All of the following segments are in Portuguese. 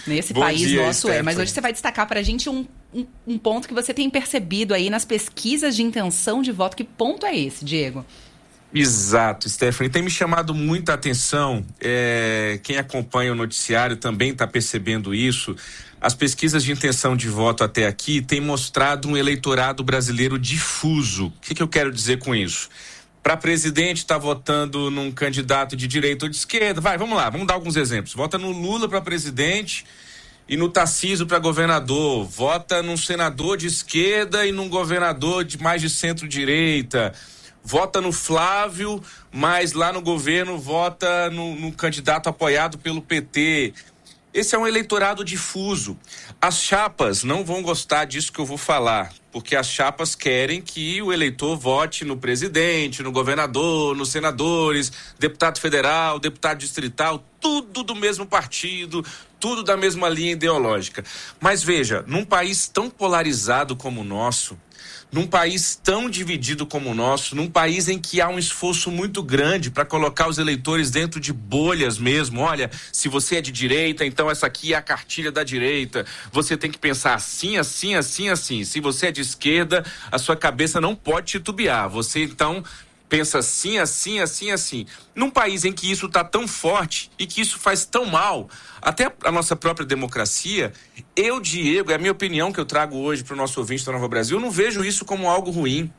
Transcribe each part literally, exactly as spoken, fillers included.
Nesse Bom país dia, nosso Stephanie. é. Mas hoje você vai destacar pra gente um, um, um ponto que você tem percebido aí nas pesquisas de intenção de voto. Que ponto é esse, Diego? Exato, Stephanie, tem me chamado muita atenção, é, quem acompanha o noticiário também está percebendo isso. As pesquisas de intenção de voto até aqui têm mostrado um eleitorado brasileiro difuso. O que, que eu quero dizer com isso? Para presidente está votando num candidato de direita ou de esquerda, vai, vamos lá, vamos dar alguns exemplos. Vota no Lula para presidente e no Tarcísio para governador, vota num senador de esquerda e num governador de mais de centro-direita. Vota no Flávio, mas lá no governo vota no, no candidato apoiado pelo P T. Esse é um eleitorado difuso. As chapas não vão gostar disso que eu vou falar, porque as chapas querem que o eleitor vote no presidente, no governador, nos senadores, deputado federal, deputado distrital, tudo do mesmo partido, tudo da mesma linha ideológica. Mas veja, num país tão polarizado como o nosso, num país tão dividido como o nosso, num país em que há um esforço muito grande para colocar os eleitores dentro de bolhas mesmo. Olha, se você é de direita, então essa aqui é a cartilha da direita. Você tem que pensar assim, assim, assim, assim. Se você é de esquerda, a sua cabeça não pode titubear. Você, então, pensa assim, assim, assim, assim. Num país em que isso está tão forte e que isso faz tão mal, até a nossa própria democracia, eu, Diego, é a minha opinião que eu trago hoje para o nosso ouvinte da Nova Brasil, eu não vejo isso como algo ruim.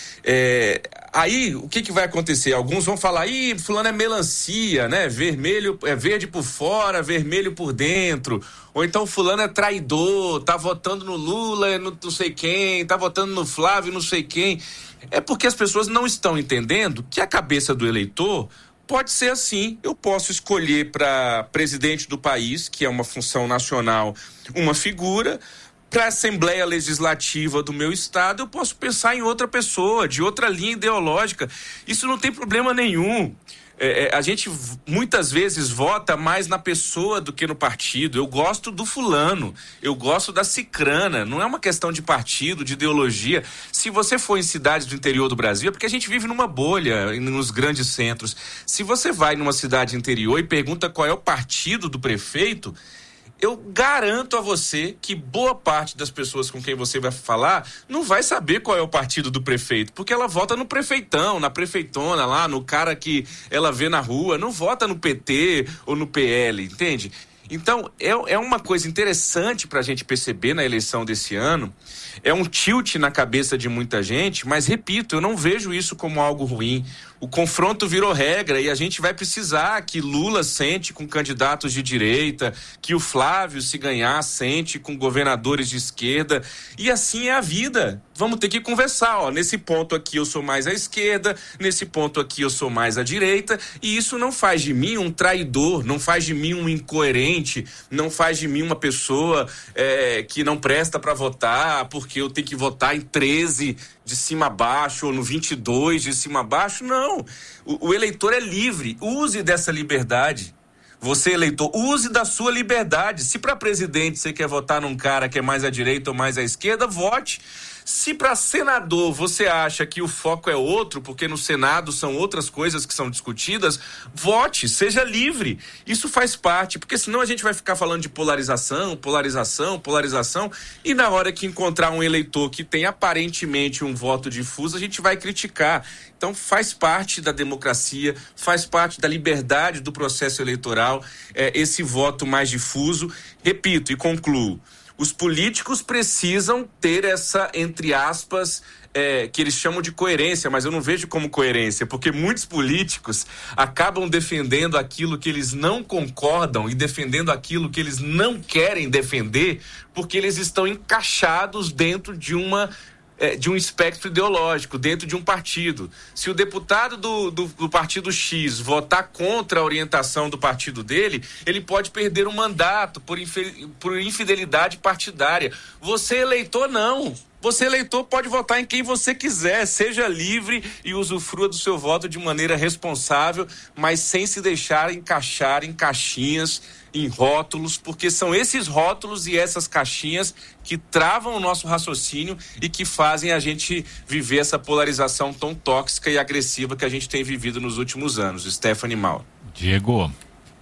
É, aí, o que, que vai acontecer? Alguns vão falar, ih, fulano é melancia, né? Vermelho, é verde por fora, vermelho por dentro. Ou então fulano é traidor, tá votando no Lula, no não sei quem, tá votando no Flávio, não sei quem. É porque as pessoas não estão entendendo que a cabeça do eleitor pode ser assim. Eu posso escolher para presidente do país, que é uma função nacional, uma figura. Para a Assembleia Legislativa do meu estado, eu posso pensar em outra pessoa, de outra linha ideológica. Isso não tem problema nenhum. É, é, a gente muitas vezes vota mais na pessoa do que no partido. Eu gosto do fulano, eu gosto da cicrana. Não é uma questão de partido, de ideologia. Se você for em cidades do interior do Brasil, é porque a gente vive numa bolha nos grandes centros. Se você vai numa cidade interior e pergunta qual é o partido do prefeito, eu garanto a você que boa parte das pessoas com quem você vai falar não vai saber qual é o partido do prefeito, porque ela vota no prefeitão, na prefeitona lá, no cara que ela vê na rua, não vota no P T ou no P L, entende? Então, é, é uma coisa interessante para a gente perceber na eleição desse ano, é um tilt na cabeça de muita gente, mas repito, eu não vejo isso como algo ruim. O confronto virou regra e a gente vai precisar que Lula sente com candidatos de direita, que o Flávio, se ganhar, sente com governadores de esquerda, e assim é a vida. Vamos ter que conversar, ó, nesse ponto aqui eu sou mais à esquerda, nesse ponto aqui eu sou mais à direita, e isso não faz de mim um traidor, não faz de mim um incoerente, não faz de mim uma pessoa é, que não presta para votar, porque eu tenho que votar em treze de cima a baixo, ou no vinte e dois de cima a baixo. Não, o, o eleitor é livre, use dessa liberdade. Você, eleitor, use da sua liberdade. Se para presidente você quer votar num cara que é mais à direita ou mais à esquerda, vote. Se para senador você acha que o foco é outro, porque no Senado são outras coisas que são discutidas, vote, seja livre. Isso faz parte, porque senão a gente vai ficar falando de polarização, polarização, polarização, e na hora que encontrar um eleitor que tem aparentemente um voto difuso, a gente vai criticar. Então faz parte da democracia, faz parte da liberdade do processo eleitoral, é, esse voto mais difuso. Repito e concluo. Os políticos precisam ter essa, entre aspas, é, que eles chamam de coerência, mas eu não vejo como coerência, porque muitos políticos acabam defendendo aquilo que eles não concordam e defendendo aquilo que eles não querem defender, porque eles estão encaixados dentro de uma... de um espectro ideológico, dentro de um partido. Se o deputado do, do, do partido X votar contra a orientação do partido dele, ele pode perder um mandato por, infe, por infidelidade partidária. Você, eleitor, não. Você, eleitor, pode votar em quem você quiser, seja livre e usufrua do seu voto de maneira responsável, mas sem se deixar encaixar em caixinhas, em rótulos, porque são esses rótulos e essas caixinhas que travam o nosso raciocínio e que fazem a gente viver essa polarização tão tóxica e agressiva que a gente tem vivido nos últimos anos. Stephanie Mauro. Diego.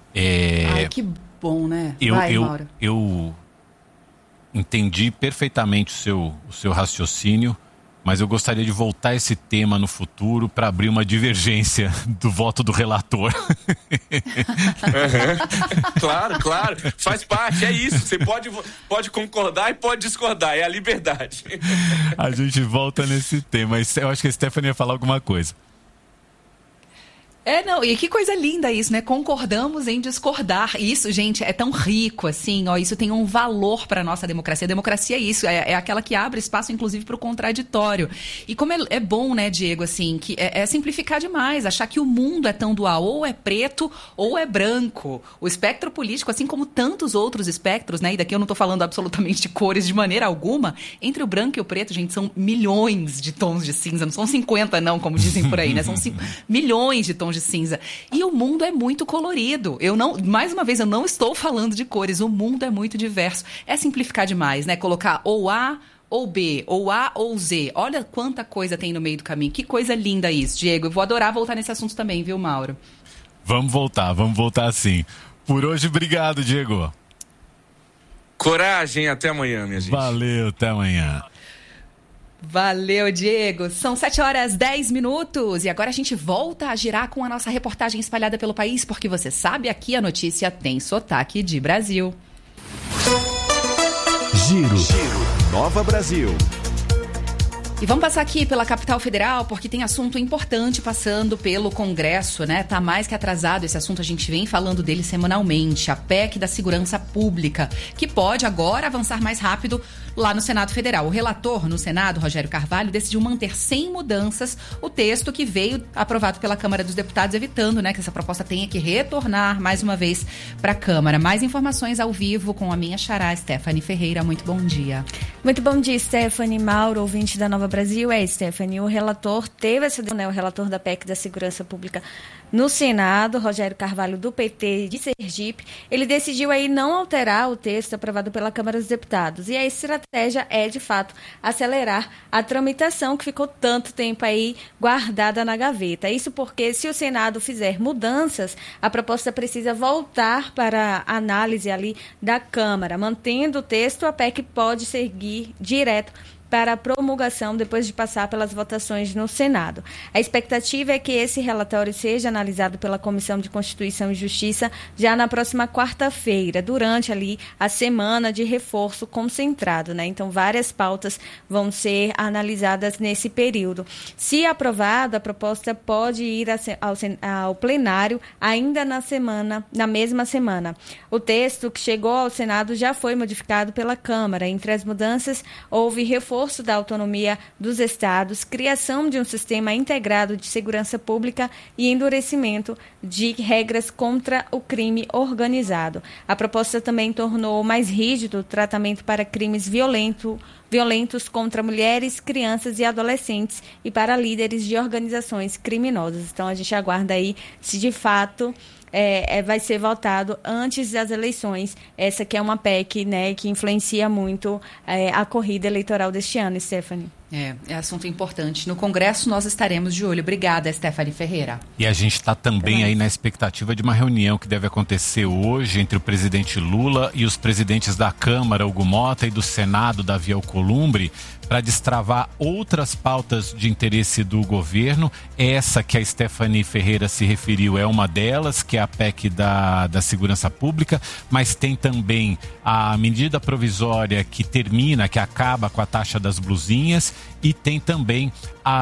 É... Ai, que bom, né? Eu, Vai, eu, Mauro. eu entendi perfeitamente o seu, o seu raciocínio, mas eu gostaria de voltar esse tema no futuro para abrir uma divergência do voto do relator. Uhum. Claro, claro. Faz parte, é isso. Você pode, pode concordar e pode discordar. É a liberdade. A gente volta nesse tema. Eu acho que a Stephanie ia falar alguma coisa. É, não, e que coisa linda isso, né? Concordamos em discordar. Isso, gente, é tão rico, assim, ó, isso tem um valor para nossa democracia. A democracia é isso, é, é aquela que abre espaço, inclusive, para o contraditório. E como é, é bom, né, Diego, assim, que é, é simplificar demais, achar que o mundo é tão dual, ou é preto ou é branco. O espectro político, assim como tantos outros espectros, né, e daqui eu não tô falando absolutamente de cores de maneira alguma, entre o branco e o preto, gente, são milhões de tons de cinza, não são cinquenta não, como dizem por aí, né, são cinco, milhões de tons de cinza. E o mundo é muito colorido. Eu não, mais uma vez, eu não estou falando de cores. O mundo é muito diverso. É simplificar demais, né? Colocar ou A ou B, ou A ou Z. Olha quanta coisa tem no meio do caminho. Que coisa linda isso, Diego. Eu vou adorar voltar nesse assunto também, viu, Mauro? Vamos voltar, vamos voltar sim. Por hoje, obrigado, Diego. Coragem, até amanhã, minha gente. Valeu, até amanhã. Valeu, Diego. São sete horas e dez minutos e agora a gente volta a girar com a nossa reportagem espalhada pelo país, porque você sabe, aqui a notícia tem sotaque de Brasil. Giro, Giro, Nova Brasil. E vamos passar aqui pela capital federal, porque tem assunto importante passando pelo Congresso, né? Tá mais que atrasado esse assunto, a gente vem falando dele semanalmente. A P E C da Segurança Pública, que pode agora avançar mais rápido lá no Senado Federal. O relator no Senado, Rogério Carvalho, decidiu manter sem mudanças o texto que veio aprovado pela Câmara dos Deputados, evitando, né, que essa proposta tenha que retornar mais uma vez para a Câmara. Mais informações ao vivo com a minha xará, Stephanie Ferreira. Muito bom dia. Muito bom dia, Stephanie. Mauro, ouvinte da Nova Brasil. É, Stephanie, o relator teve essa, né, o relator da P E C da Segurança Pública no Senado, Rogério Carvalho, do P T de Sergipe, ele decidiu aí não alterar o texto aprovado pela Câmara dos Deputados. E a estratégia é, de fato, acelerar a tramitação que ficou tanto tempo aí guardada na gaveta. Isso porque, se o Senado fizer mudanças, a proposta precisa voltar para a análise ali da Câmara. Mantendo o texto, a P E C pode seguir direto para a promulgação depois de passar pelas votações no Senado. A expectativa é que esse relatório seja analisado pela Comissão de Constituição e Justiça já na próxima quarta-feira, durante ali a semana de reforço concentrado, né? Então, várias pautas vão ser analisadas nesse período. Se aprovado, a proposta pode ir ao, ao plenário ainda na semana, na mesma semana. O texto que chegou ao Senado já foi modificado pela Câmara. Entre as mudanças, houve reforço da autonomia dos estados, criação de um sistema integrado de segurança pública e endurecimento de regras contra o crime organizado. A proposta também tornou mais rígido o tratamento para crimes violento, violentos contra mulheres, crianças e adolescentes e para líderes de organizações criminosas. Então, a gente aguarda aí se de fato É, é, vai ser votado antes das eleições. Essa que é uma P E C, né, que influencia muito é, a corrida eleitoral deste ano, Stephanie. É, é assunto importante. No Congresso nós estaremos de olho. Obrigada, Stephanie Ferreira. E a gente está também aí na expectativa de uma reunião que deve acontecer hoje entre o presidente Lula e os presidentes da Câmara, Hugo Mota, e do Senado, Davi Alcolumbre, para destravar outras pautas de interesse do governo. Essa que a Stephanie Ferreira se referiu é uma delas, que é a P E C da, da Segurança Pública, mas tem também a medida provisória que termina, que acaba com a taxa das blusinhas, e tem também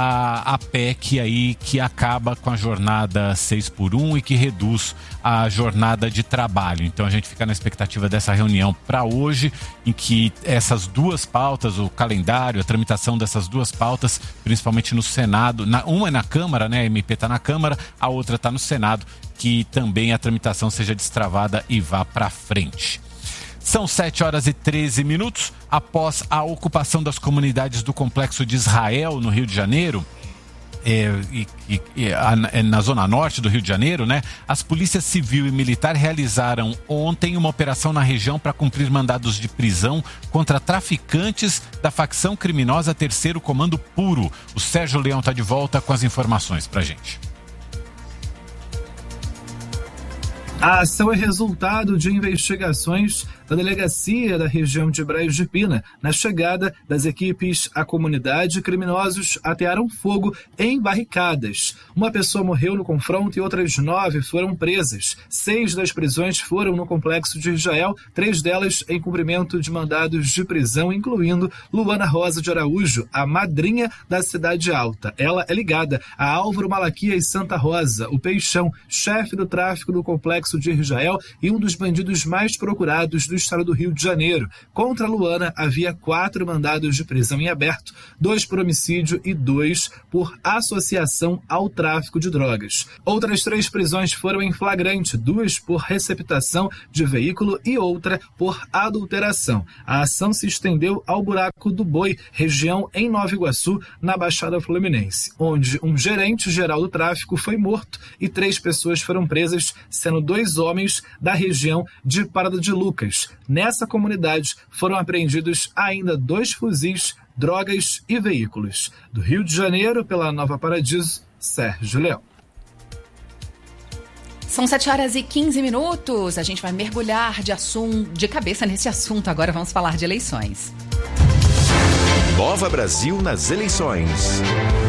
a, a P E C aí que acaba com a jornada seis por um e que reduz a jornada de trabalho. Então a gente fica na expectativa dessa reunião para hoje, em que essas duas pautas, o calendário, a tramitação dessas duas pautas, principalmente no Senado, na, uma é na Câmara, né, a M P está na Câmara, a outra está no Senado, que também a tramitação seja destravada e vá para frente. São sete horas e treze minutos. Após a ocupação das comunidades do Complexo de Israel, no Rio de Janeiro, é, e, e, e, a, na zona norte do Rio de Janeiro, né, as polícias civil e militar realizaram ontem uma operação na região para cumprir mandados de prisão contra traficantes da facção criminosa Terceiro Comando Puro. O Sérgio Leão está de volta com as informações para a gente. A ação é resultado de investigações da delegacia da região de Braz de Pina. Na chegada das equipes à comunidade, criminosos atearam fogo em barricadas. Uma pessoa morreu no confronto e outras nove foram presas. Seis das prisões foram no complexo de Israel, três delas em cumprimento de mandados de prisão, incluindo Luana Rosa de Araújo, a madrinha da Cidade Alta. Ela é ligada a Álvaro Malaquias Santa Rosa, o Peixão, chefe do tráfico do complexo de Israel e um dos bandidos mais procurados do estado do Rio de Janeiro. Contra Luana havia quatro mandados de prisão em aberto, dois por homicídio e dois por associação ao tráfico de drogas. Outras três prisões foram em flagrante, duas por receptação de veículo e outra por adulteração. A ação se estendeu ao Buraco do Boi, região em Nova Iguaçu, na Baixada Fluminense, onde um gerente geral do tráfico foi morto e três pessoas foram presas, sendo dois homens da região de Parada de Lucas. Nessa comunidade foram apreendidos ainda dois fuzis, drogas e veículos. Do Rio de Janeiro, pela Nova Paradiso, Sérgio Leão. São sete horas e quinze minutos. A gente vai mergulhar de, assunto, de cabeça nesse assunto. Agora vamos falar de eleições. Nova Brasil nas eleições.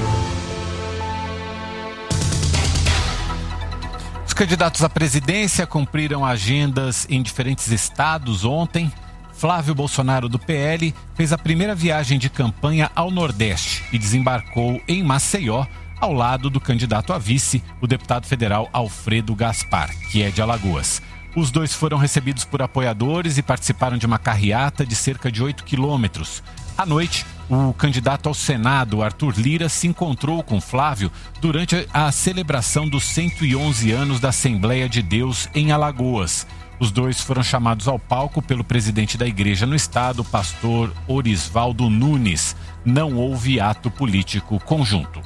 Os candidatos à presidência cumpriram agendas em diferentes estados ontem. Flávio Bolsonaro, do P L, fez a primeira viagem de campanha ao Nordeste e desembarcou em Maceió, ao lado do candidato a vice, o deputado federal Alfredo Gaspar, que é de Alagoas. Os dois foram recebidos por apoiadores e participaram de uma carreata de cerca de oito quilômetros. À noite, o candidato ao Senado, Arthur Lira, se encontrou com Flávio durante a celebração dos cento e onze anos da Assembleia de Deus em Alagoas. Os dois foram chamados ao palco pelo presidente da igreja no estado, pastor Orisvaldo Nunes. Não houve ato político conjunto.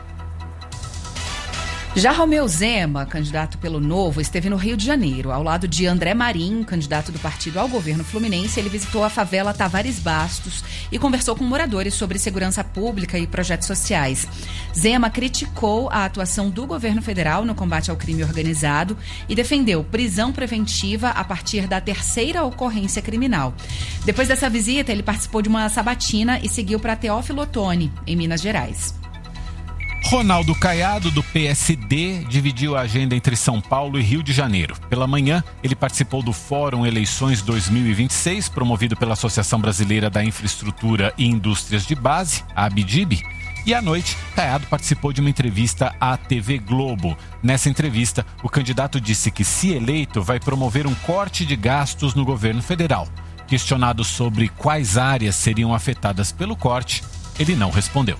Já Romeu Zema, candidato pelo Novo, esteve no Rio de Janeiro. Ao lado de André Marinho, candidato do partido ao governo fluminense, ele visitou a favela Tavares Bastos e conversou com moradores sobre segurança pública e projetos sociais. Zema criticou a atuação do governo federal no combate ao crime organizado e defendeu prisão preventiva a partir da terceira ocorrência criminal. Depois dessa visita, ele participou de uma sabatina e seguiu para Teófilo Otoni, em Minas Gerais. Ronaldo Caiado, do P S D, dividiu a agenda entre São Paulo e Rio de Janeiro. Pela manhã, ele participou do Fórum Eleições dois mil e vinte e seis, promovido pela Associação Brasileira da Infraestrutura e Indústrias de Base, a ABDIB. E à noite, Caiado participou de uma entrevista à T V Globo. Nessa entrevista, o candidato disse que, se eleito, vai promover um corte de gastos no governo federal. Questionado sobre quais áreas seriam afetadas pelo corte, ele não respondeu.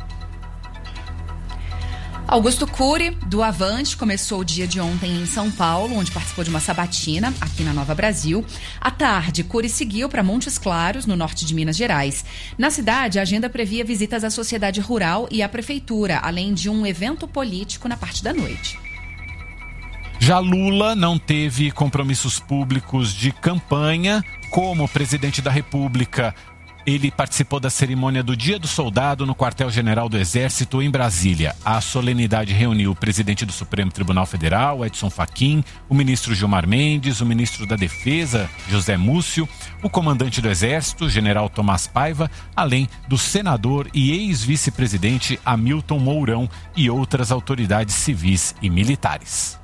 Augusto Cury, do Avante, começou o dia de ontem em São Paulo, onde participou de uma sabatina aqui na Nova Brasil. À tarde, Cury seguiu para Montes Claros, no norte de Minas Gerais. Na cidade, a agenda previa visitas à sociedade rural e à prefeitura, além de um evento político na parte da noite. Já Lula não teve compromissos públicos de campanha. Como presidente da República, ele participou da cerimônia do Dia do Soldado no Quartel-General do Exército, em Brasília. A solenidade reuniu o presidente do Supremo Tribunal Federal, Edson Fachin, o ministro Gilmar Mendes, o ministro da Defesa, José Múcio, o comandante do Exército, general Tomás Paiva, além do senador e ex-vice-presidente Hamilton Mourão e outras autoridades civis e militares.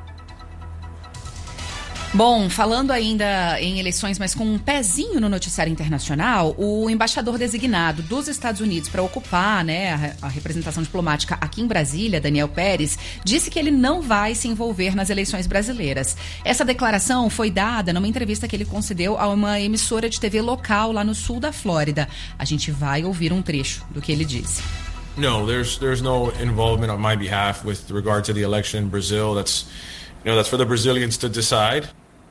Bom, falando ainda em eleições, mas com um pezinho no noticiário internacional, o embaixador designado dos Estados Unidos para ocupar, né, a representação diplomática aqui em Brasília, Daniel Pérez, disse que ele não vai se envolver nas eleições brasileiras. Essa declaração foi dada numa entrevista que ele concedeu a uma emissora de T V local lá no sul da Flórida. A gente vai ouvir um trecho do que ele disse. No, there's there's no involvement on my behalf with regard to the election in Brazil. That's, you know, that's for the Brazilians to decide.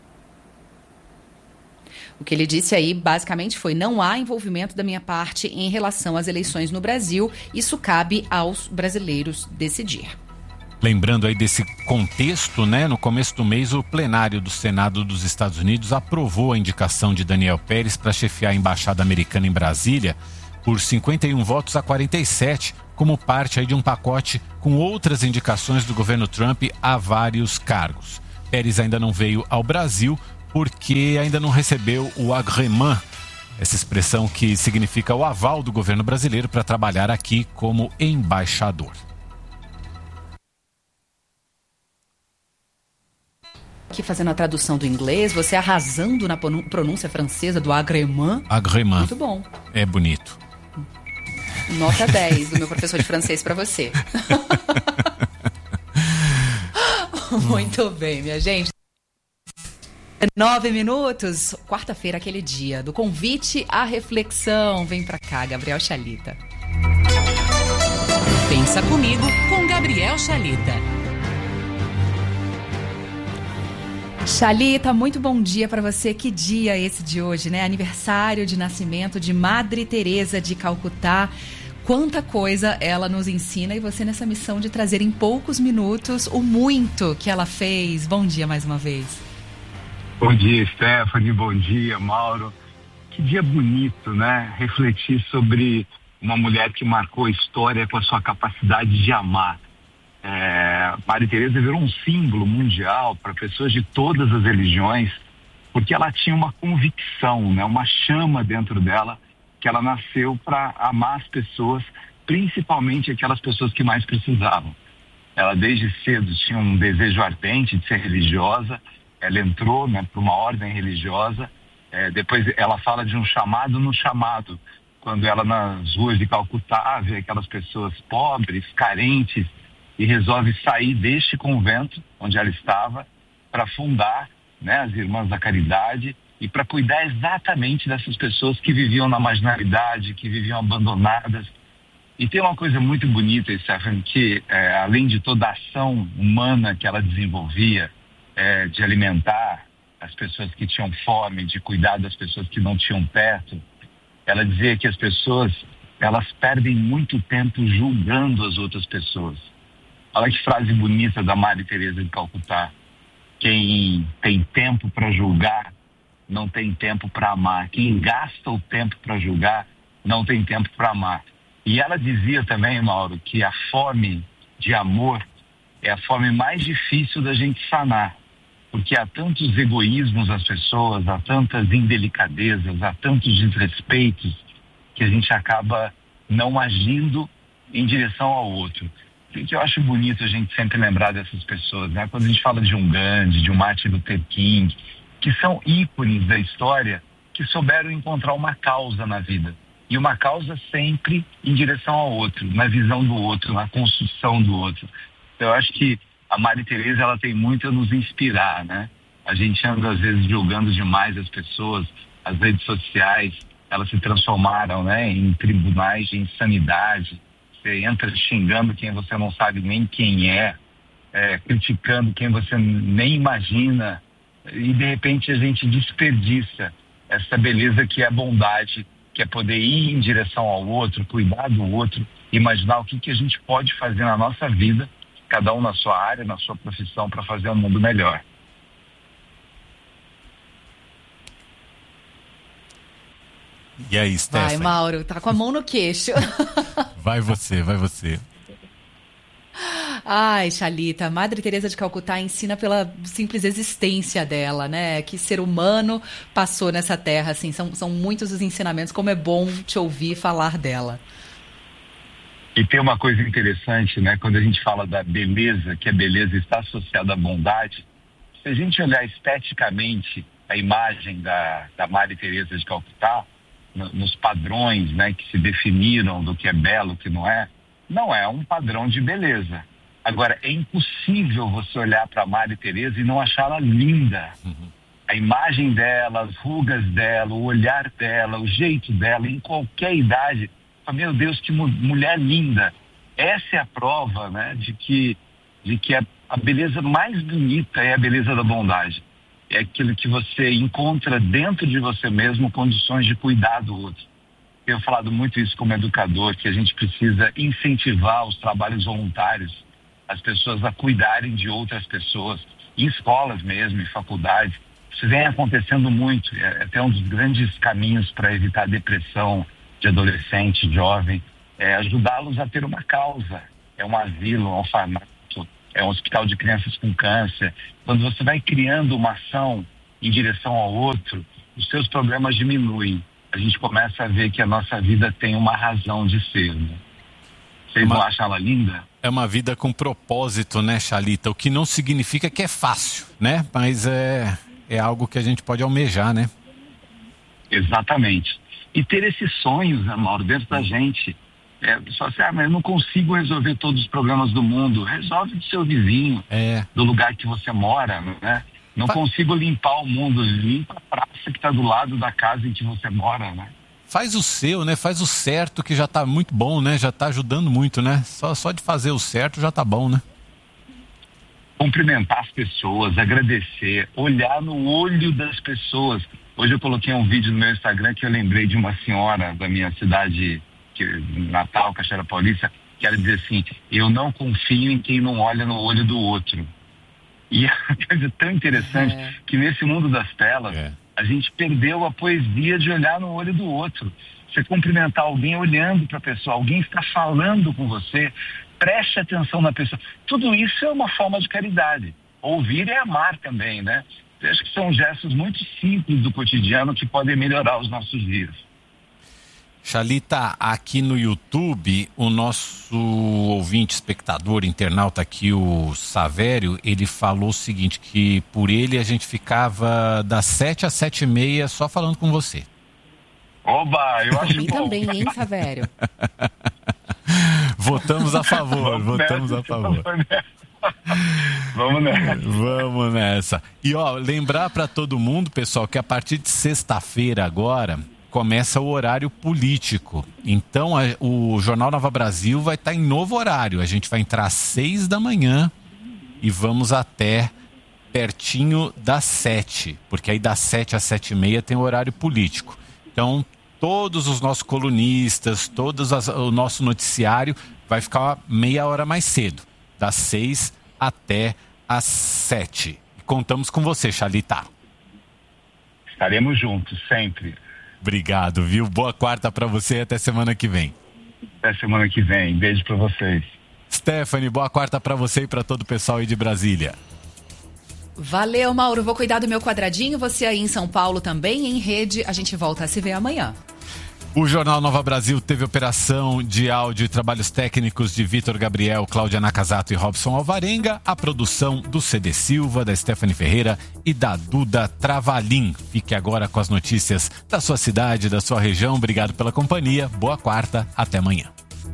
O que ele disse aí, basicamente, foi: não há envolvimento da minha parte em relação às eleições no Brasil. Isso cabe aos brasileiros decidir. Lembrando aí desse contexto, né? No começo do mês, o plenário do Senado dos Estados Unidos aprovou a indicação de Daniel Pérez para chefiar a embaixada americana em Brasília por cinquenta e um votos a quarenta e sete, como parte aí de um pacote com outras indicações do governo Trump a vários cargos. Pérez ainda não veio ao Brasil porque ainda não recebeu o agrément, essa expressão que significa o aval do governo brasileiro para trabalhar aqui como embaixador. Aqui fazendo a tradução do inglês, você arrasando na pronúncia francesa do agrément. Agrément. Muito bom. É bonito. Nota dez do meu professor de francês para você. Muito bem, minha gente. Nove minutos, quarta-feira, aquele dia do convite à reflexão. Vem pra cá, Gabriel Chalita. Pensa comigo com Gabriel Chalita. Chalita, muito bom dia para você. Que dia esse de hoje, né? Aniversário de nascimento de Madre Teresa de Calcutá. Quanta coisa ela nos ensina e você nessa missão de trazer em poucos minutos o muito que ela fez. Bom dia mais uma vez. Bom dia, Stephanie. Bom dia, Mauro. Que dia bonito, né? Refletir sobre uma mulher que marcou a história com a sua capacidade de amar. É, Madre Teresa virou um símbolo mundial para pessoas de todas as religiões, porque ela tinha uma convicção, né? Uma chama dentro dela, que ela nasceu para amar as pessoas, principalmente aquelas pessoas que mais precisavam. Ela desde cedo tinha um desejo ardente de ser religiosa. Ela entrou, né, para uma ordem religiosa. É, depois ela fala de um chamado no chamado, quando ela nas ruas de Calcutá vê aquelas pessoas pobres, carentes, e resolve sair deste convento onde ela estava para fundar, né, as Irmãs da Caridade e para cuidar exatamente dessas pessoas que viviam na marginalidade, que viviam abandonadas. E tem uma coisa muito bonita, Stephanie, que é, além de toda a ação humana que ela desenvolvia, é, de alimentar as pessoas que tinham fome, de cuidar das pessoas que não tinham teto, ela dizia que as pessoas, elas perdem muito tempo julgando as outras pessoas. Olha que frase bonita da Madre Teresa de Calcutá. Quem tem tempo para julgar, não tem tempo para amar. Quem gasta o tempo para julgar, não tem tempo para amar. E ela dizia também, Mauro, que a fome de amor é a fome mais difícil da gente sanar. Porque há tantos egoísmos nas pessoas, há tantas indelicadezas, há tantos desrespeitos, que a gente acaba não agindo em direção ao outro. O que eu acho bonito a gente sempre lembrar dessas pessoas, né? Quando a gente fala de um Gandhi, de um Martin Luther King, que são ícones da história, que souberam encontrar uma causa na vida. E uma causa sempre em direção ao outro, na visão do outro, na construção do outro. Eu acho que a Madre Teresa, ela tem muito a nos inspirar, né? A gente anda, às vezes, julgando demais as pessoas. As redes sociais, elas se transformaram, né, em tribunais de insanidade. Você entra xingando quem você não sabe nem quem é, é, criticando quem você nem imagina, e de repente a gente desperdiça essa beleza que é a bondade, que é poder ir em direção ao outro, cuidar do outro, imaginar o que, que a gente pode fazer na nossa vida, cada um na sua área, na sua profissão, para fazer um mundo melhor. E aí, Stephanie? Vai, Mauro, tá com a mão no queixo. Vai você, vai você. Ai, Chalita, Madre Teresa de Calcutá ensina pela simples existência dela, né? Que ser humano passou nessa terra, assim, são, são muitos os ensinamentos, como é bom te ouvir falar dela. E tem uma coisa interessante, né? Quando a gente fala da beleza, que a beleza está associada à bondade, se a gente olhar esteticamente a imagem da, da Madre Teresa de Calcutá, no, nos padrões, né, que se definiram do que é belo, o que não é, não é um padrão de beleza. Agora, é impossível você olhar para a Madre Teresa e não achá-la linda. Uhum. A imagem dela, as rugas dela, o olhar dela, o jeito dela, em qualquer idade, meu Deus, que mu- mulher linda. Essa é a prova, né, de que, de que a, a beleza mais bonita é a beleza da bondade. É aquilo que você encontra dentro de você mesmo condições de cuidar do outro. Eu tenho falado muito isso como educador, que a gente precisa incentivar os trabalhos voluntários, as pessoas a cuidarem de outras pessoas, em escolas mesmo, em faculdades. Isso vem acontecendo muito, é até um dos grandes caminhos para evitar a depressão de adolescente, jovem, é ajudá-los a ter uma causa. É um asilo, um orfanato, é um hospital de crianças com câncer. Quando você vai criando uma ação em direção ao outro, os seus problemas diminuem. A gente começa a ver que a nossa vida tem uma razão de ser, né? Vocês não acham ela linda? É uma vida com propósito, né, Chalita? O que não significa que é fácil, né? Mas é, é algo que a gente pode almejar, né? Exatamente. E ter esses sonhos, né, Mauro, dentro da gente. É, só assim, ah, mas eu não consigo resolver todos os problemas do mundo. Resolve do seu vizinho, é. do lugar que você mora, né? Não Fa... consigo limpar o mundo, limpa a praça que está do lado da casa em que você mora, né? Faz o seu, né? Faz o certo, que já está muito bom, né? Já está ajudando muito, né? Só, só de fazer o certo já está bom, né? Cumprimentar as pessoas, agradecer, olhar no olho das pessoas. Hoje eu coloquei um vídeo no meu Instagram que eu lembrei de uma senhora da minha cidade, que, Natal, Cachoeira Paulista, que ela dizia assim: eu não confio em quem não olha no olho do outro. E é uma coisa tão interessante é. que nesse mundo das telas, é. a gente perdeu a poesia de olhar no olho do outro. Você cumprimentar alguém olhando para a pessoa, alguém está falando com você, preste atenção na pessoa. Tudo isso é uma forma de caridade. Ouvir é amar também, né? Eu acho que são gestos muito simples do cotidiano que podem melhorar os nossos dias. Chalita, aqui no YouTube, o nosso ouvinte, espectador, internauta aqui, o Savério, ele falou o seguinte, que por ele a gente ficava das sete às sete e meia só falando com você. Oba, eu acho que também, hein, Savério? Votamos a favor, votamos a favor. Vamos nessa. Vamos nessa. E ó, lembrar para todo mundo, pessoal, que a partir de sexta-feira agora começa o horário político. Então a, o Jornal Nova Brasil vai estar em novo horário. A gente vai entrar às seis da manhã e vamos até pertinho das sete, porque aí das sete às sete e meia tem o horário político. Então todos os nossos colunistas, todos as, o nosso noticiário vai ficar meia hora mais cedo, das seis até às sete. Contamos com você, Chalita. Estaremos juntos, sempre. Obrigado, viu? Boa quarta pra você e até semana que vem. Até semana que vem. Beijo pra vocês. Stephanie, boa quarta pra você e pra todo o pessoal aí de Brasília. Valeu, Mauro. Vou cuidar do meu quadradinho. Você aí em São Paulo também, em rede. A gente volta a se ver amanhã. O Jornal Nova Brasil teve operação de áudio e trabalhos técnicos de Vitor Gabriel, Cláudia Nakazato e Robson Alvarenga. A produção do C D Silva, da Stephanie Ferreira e da Duda Travalim. Fique agora com as notícias da sua cidade, da sua região. Obrigado pela companhia. Boa quarta. Até amanhã.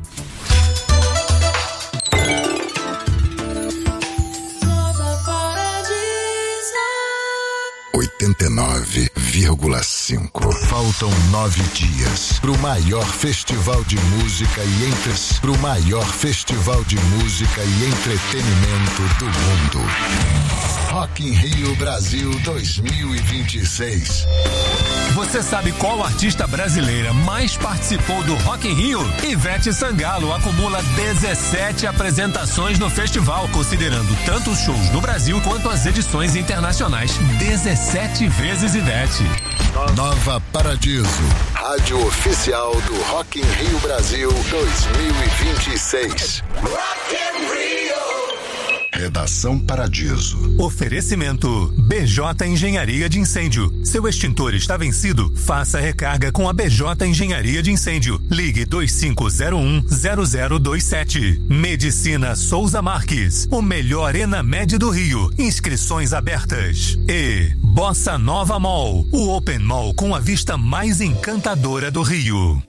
oitenta e nove vírgula cinco. Faltam nove dias para o maior festival de música e entre... para o maior festival de música e entretenimento do mundo. Rock in Rio Brasil dois mil e vinte e seis. Você sabe qual artista brasileira mais participou do Rock in Rio? Ivete Sangalo acumula dezessete apresentações no festival, considerando tanto os shows no Brasil quanto as edições internacionais. dezessete vezes Ivete. Nova Paradiso, rádio oficial do Rock in Rio Brasil dois mil e vinte e seis. Rock in Rio. Redação Paradiso. Oferecimento B J Engenharia de Incêndio. Seu extintor está vencido? Faça recarga com a B J Engenharia de Incêndio. Ligue dois cinco zero um zero zero dois sete. Medicina Souza Marques. O melhor Enamed do Rio. Inscrições abertas. E Bossa Nova Mall. O Open Mall com a vista mais encantadora do Rio.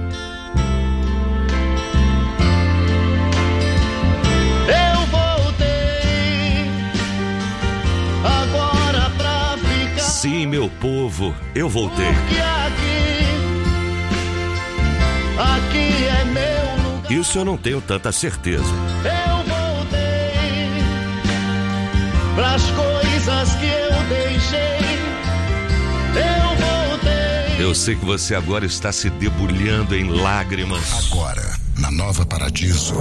Sim, meu povo, eu voltei. Porque aqui, aqui é meu lugar. Isso eu não tenho tanta certeza. Eu voltei pras coisas que eu deixei. Eu voltei. Eu sei que você agora está se debulhando em lágrimas. Agora, na Nova Paradiso.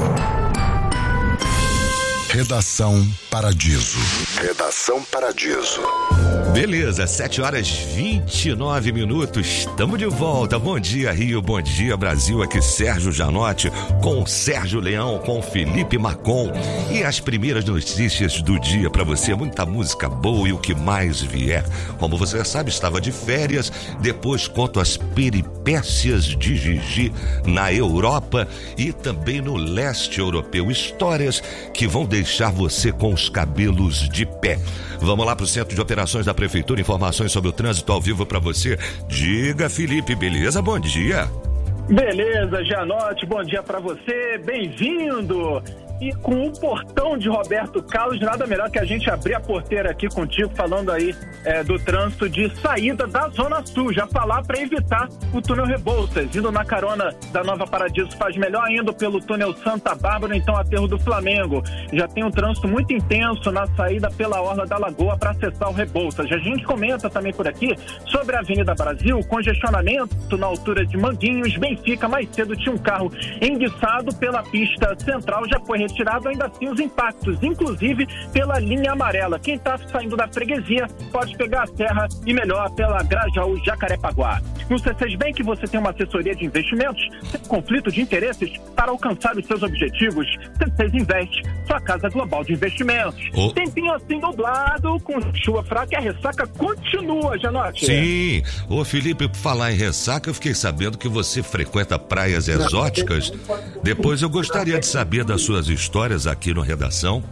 Redação Paradiso. Redação Paradiso. Beleza, sete horas e vinte e nove minutos, estamos de volta. Bom dia, Rio, bom dia, Brasil. Aqui Sérgio Janotti com Sérgio Leão, com Felipe Macon. E as primeiras notícias do dia para você, muita música boa e o que mais vier. Como você já sabe, estava de férias, depois conto as peripécias de Gigi na Europa e também no leste europeu. Histórias que vão deixar você com os cabelos de pé. Vamos lá para o Centro de Operações da Prefeitura, informações sobre o trânsito ao vivo para você. Diga, Felipe, beleza? Bom dia. Beleza, Janotti, bom dia para você, bem-vindo. E com o portão de Roberto Carlos, nada melhor que a gente abrir a porteira aqui contigo, falando aí é, do trânsito de saída da Zona Sul, já falar para evitar o túnel Rebouças, indo na carona da Nova Paradiso faz melhor, indo pelo túnel Santa Bárbara, então aterro do Flamengo. Já tem um trânsito muito intenso na saída pela Orla da Lagoa para acessar o Rebouças. A gente comenta também por aqui sobre a Avenida Brasil, congestionamento na altura de Manguinhos, Benfica. Mais cedo tinha um carro enguiçado pela pista central, já foi retirado, ainda assim os impactos, inclusive pela linha amarela. Quem está saindo da freguesia pode pegar a serra e melhor pela Grajaú Jacarepaguá. No C seis Bank você tem uma assessoria de investimentos, tem conflito de interesses para alcançar os seus objetivos. C seis Investe, sua casa global de investimentos. Oh. Tempinho assim nublado, com chuva fraca e a ressaca continua, Janotti. Sim, ô Felipe, por falar em ressaca, eu fiquei sabendo que você frequenta praias exóticas. Depois eu gostaria de saber das suas histórias aqui no Redação.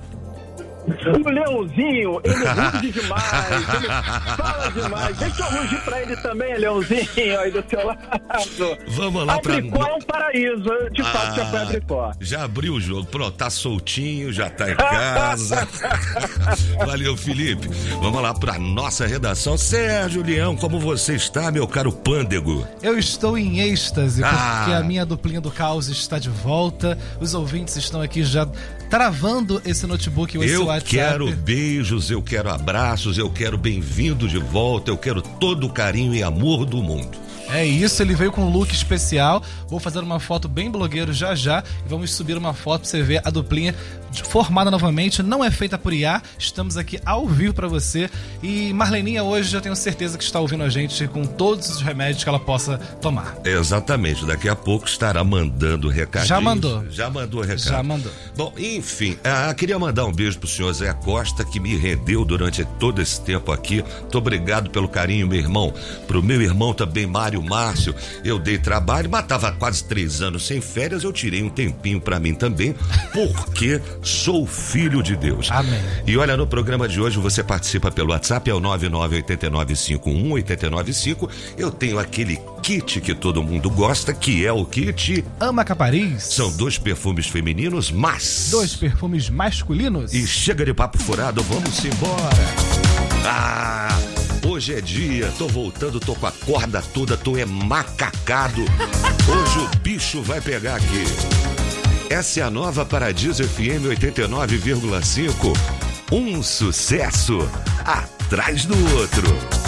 O Leãozinho, ele ruge demais, ele fala demais. Deixa eu rugir pra ele também, Leãozinho, aí do seu lado. Vamos lá pra... Abricó é um paraíso, eu te faço que foi Abricó. Já abriu o jogo, pronto, tá soltinho, já tá em casa. Valeu, Felipe. Vamos lá pra nossa redação. Sérgio Leão, como você está, meu caro pândego? Eu estou em êxtase, ah. porque a minha duplinha do caos está de volta. Os ouvintes estão aqui já travando esse notebook ou esse eu WhatsApp. Eu quero beijos, eu quero abraços, eu quero bem-vindo de volta, eu quero todo o carinho e amor do mundo. É isso, ele veio com um look especial. Vou fazer uma foto bem blogueiro já já e vamos subir uma foto pra você ver a duplinha formada novamente. Não é feita por I A, estamos aqui ao vivo pra você. E Marleninha hoje já tenho certeza que está ouvindo a gente com todos os remédios que ela possa tomar. Exatamente, daqui a pouco estará mandando recadinho. Já mandou. Já mandou recado. Já mandou. Bom, enfim, ah, queria mandar um beijo pro senhor Zé Costa, que me rendeu durante todo esse tempo aqui. Muito obrigado pelo carinho, meu irmão. Pro meu irmão também, Mário Márcio, eu dei trabalho, mas tava quase três anos sem férias, eu tirei um tempinho pra mim também, porque sou filho de Deus. Amém. E olha, no programa de hoje você participa pelo WhatsApp, é o nove nove oito nove cinco um oito nove cinco. Eu tenho aquele kit que todo mundo gosta, que é o kit Ama Capariz. São dois perfumes femininos, mas dois perfumes masculinos. E chega de papo furado, vamos embora. Ah, hoje é dia, tô voltando, tô com a corda toda, tô é macacado. Hoje o bicho vai pegar aqui. Essa é a nova Paradiso F M oitenta e nove vírgula cinco. Um sucesso atrás do outro.